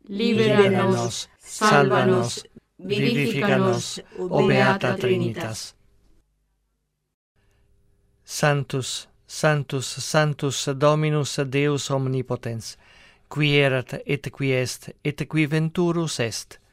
libera nos, salva nos, vivifica nos, o Beata Trinitas. Sanctus, Sanctus, Sanctus Dominus Deus Omnipotens, qui erat et qui est et qui venturus est,